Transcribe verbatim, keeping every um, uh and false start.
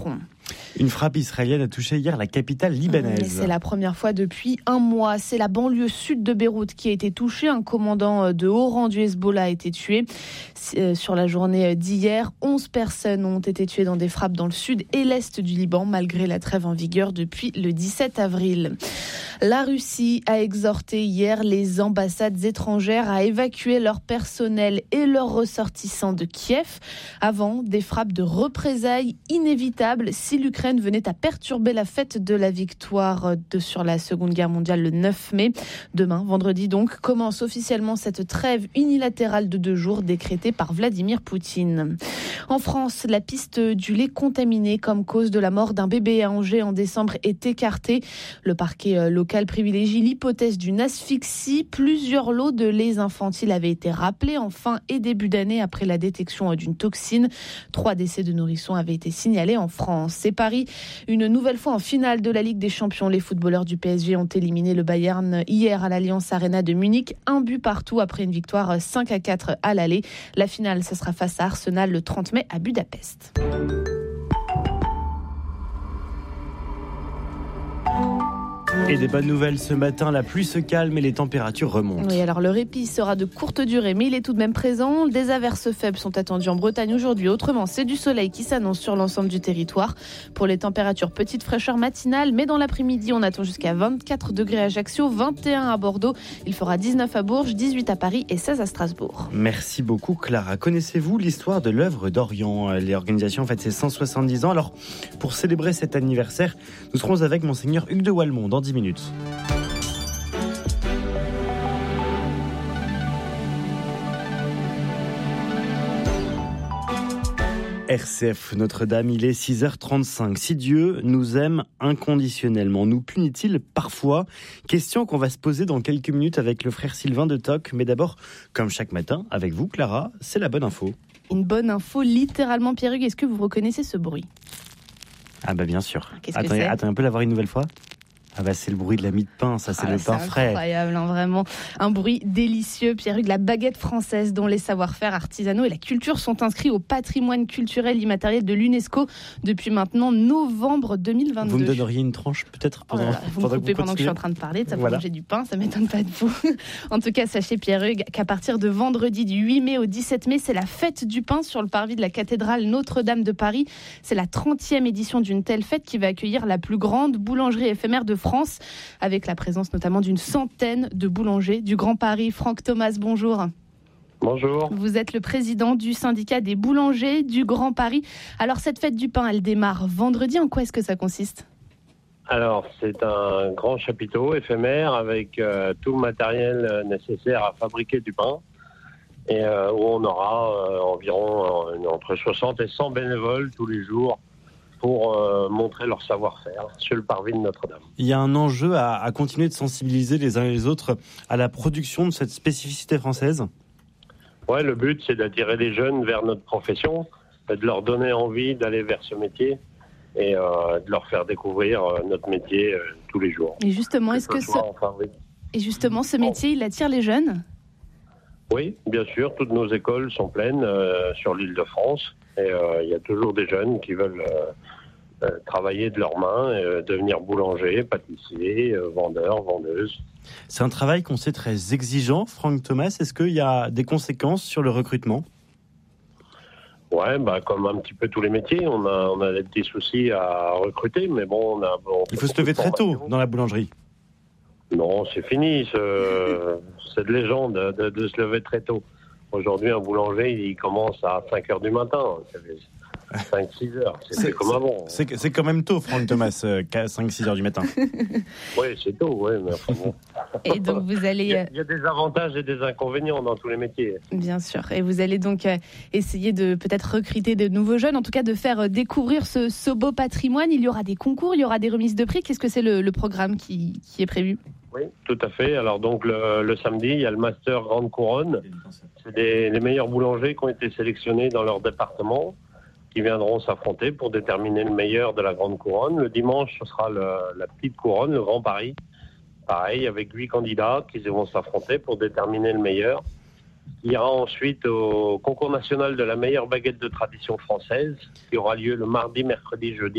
Une frappe israélienne a touché hier la capitale libanaise. C'est la première fois depuis un mois. C'est la banlieue sud de Beyrouth qui a été touchée. Un commandant de haut rang du Hezbollah a été tué. Sur la journée d'hier, onze personnes ont été tuées dans des frappes dans le sud et l'est du Liban, malgré la trêve en vigueur depuis le dix-sept avril. La Russie a exhorté hier les ambassades étrangères à évacuer leur personnel et leurs ressortissants de Kiev avant des frappes de représailles inévitables si l'Ukraine venait à perturber la fête de la victoire de, sur la Seconde Guerre mondiale le neuf mai. Demain, vendredi donc, commence officiellement cette trêve unilatérale de deux jours décrétée par Vladimir Poutine. En France, la piste du lait contaminé comme cause de la mort d'un bébé à Angers en décembre est écartée. Le parquet local privilégie l'hypothèse d'une asphyxie. Plusieurs lots de lait infantile avaient été rappelés en fin et début d'année après la détection d'une toxine. Trois décès de nourrissons avaient été signalés en France. C'est Paris, une nouvelle fois en finale de la Ligue des Champions. Les footballeurs du P S G ont éliminé le Bayern hier à l'Allianz Arena de Munich. Un but partout après une victoire cinq à quatre à l'aller. La finale, ce sera face à Arsenal le trente mai à Budapest. Et des bonnes nouvelles ce matin, la pluie se calme et les températures remontent. Oui, alors le répit sera de courte durée, mais il est tout de même présent. Des averses faibles sont attendues en Bretagne aujourd'hui. Autrement, c'est du soleil qui s'annonce sur l'ensemble du territoire. Pour les températures, petite fraîcheur matinale, mais dans l'après-midi, on attend jusqu'à vingt-quatre degrés à Ajaccio, vingt et un à Bordeaux. Il fera dix-neuf à Bourges, dix-huit à Paris et seize à Strasbourg. Merci beaucoup Clara. Connaissez-vous l'histoire de l'œuvre d'Orient ? L'organisation fête ses cent soixante-dix ans. Alors, pour célébrer cet anniversaire, nous serons avec Monseigneur Hugues de Walmont dans dix minutes. R C F Notre-Dame, il est six heures trente-cinq. Si Dieu nous aime inconditionnellement, nous punit-il parfois ? Question qu'on va se poser dans quelques minutes avec le frère Sylvain de Toc. Mais d'abord, comme chaque matin, avec vous Clara, c'est la bonne info. Une bonne info, littéralement. Pierre-Hugues, est-ce que vous reconnaissez ce bruit ? Ah bah bien sûr. Qu'est-ce que attendez, c'est ? attendez, on peut l'avoir une nouvelle fois ? Ah bah c'est le bruit de la mie de pain, ça c'est ah, le c'est pain frais. Incroyable, hein, vraiment. Un bruit délicieux, Pierre-Hugues, la baguette française dont les savoir-faire artisanaux et la culture sont inscrits au patrimoine culturel immatériel de l'UNESCO depuis maintenant novembre deux mille vingt-deux. Vous me donneriez une tranche peut-être pendant, oh là là, Vous me pendant coupez que vous pendant que je suis en train de parler, ça voilà. manger du pain, ça m'étonne pas de vous. En tout cas, sachez Pierre-Hugues qu'à partir de vendredi du huit mai au dix-sept mai, c'est la fête du pain sur le parvis de la cathédrale Notre-Dame de Paris. C'est la trentième édition d'une telle fête qui va accueillir la plus grande boulangerie éphémère de France, avec la présence notamment d'une centaine de boulangers du Grand Paris. Franck Thomas, bonjour. Bonjour. Vous êtes le président du syndicat des boulangers du Grand Paris. Alors cette fête du pain, elle démarre vendredi. En quoi est-ce que ça consiste ? Alors c'est un grand chapiteau éphémère avec euh, tout le matériel nécessaire à fabriquer du pain et euh, où on aura euh, environ euh, entre soixante et cent bénévoles tous les jours pour euh, montrer leur savoir-faire sur le parvis de Notre-Dame. Il y a un enjeu à, à continuer de sensibiliser les uns et les autres à la production de cette spécificité française. Ouais, le but c'est d'attirer les jeunes vers notre profession, de leur donner envie d'aller vers ce métier et euh, de leur faire découvrir euh, notre métier euh, tous les jours. Et justement, est-ce que, que ce... Enfin, oui. et justement, ce métier, il attire les jeunes ? Oui, bien sûr, toutes nos écoles sont pleines euh, sur l'île de France. Et euh, il y a toujours des jeunes qui veulent euh, euh, travailler de leurs mains, euh, devenir boulanger, pâtissier, euh, vendeur, vendeuse. C'est un travail qu'on sait très exigeant, Franck Thomas. Est-ce qu'il y a des conséquences sur le recrutement ? Ouais, bah, comme un petit peu tous les métiers, on a, on a des petits soucis à recruter, mais bon, on a... On il faut se lever très tôt dans la boulangerie. Non, c'est fini, c'est, c'est de légende de, de, de se lever très tôt. Aujourd'hui, un boulanger, il commence à cinq heures du matin, cinq six heures, c'est, c'est comme avant. C'est, c'est quand même tôt, Franck Thomas, cinq six heures du matin. Oui, c'est tôt, oui, mais enfin bon. Et donc vous allez... Il y, a, il y a des avantages et des inconvénients dans tous les métiers. Bien sûr, et vous allez donc essayer de peut-être recruter de nouveaux jeunes, en tout cas de faire découvrir ce, ce beau patrimoine. Il y aura des concours, il y aura des remises de prix. Qu'est-ce que c'est le, le programme qui, qui est prévu ? Oui, tout à fait. Alors donc le, le samedi, il y a le Master Grande Couronne. C'est des, les meilleurs boulangers qui ont été sélectionnés dans leur département, qui viendront s'affronter pour déterminer le meilleur de la Grande Couronne. Le dimanche, ce sera le, la Petite Couronne, le Grand Paris. Pareil, avec huit candidats qui vont s'affronter pour déterminer le meilleur. Il ira ensuite au concours national de la meilleure baguette de tradition française, qui aura lieu le mardi, mercredi, jeudi.